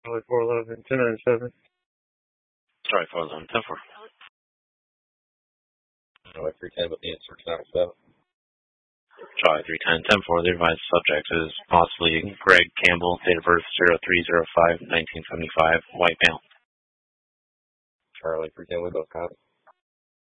Charlie 411, 1097. Sorry, 411, 10-4. Charlie 310, but the answer is 97. Charlie 310, 10-4. The advised subject is possibly Greg Campbell, date of birth 03/05/1975, white male. Charlie 310, we both got it.